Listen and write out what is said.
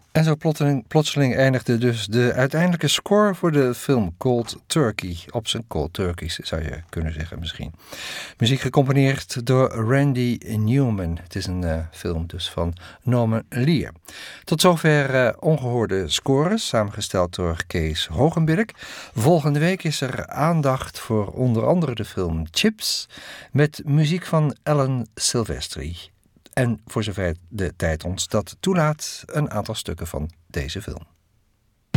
En zo plotseling eindigde dus de uiteindelijke score voor de film Cold Turkey. Op zijn Cold Turkeys zou je kunnen zeggen misschien. Muziek gecomponeerd door Randy Newman. Het is een film dus van Norman Lear. Tot zover ongehoorde scores, samengesteld door Kees Hogenberg. Volgende week is er aandacht voor onder andere de film Chips met muziek van Alan Silvestri. En voor zover de tijd ons dat toelaat, een aantal stukken van deze film.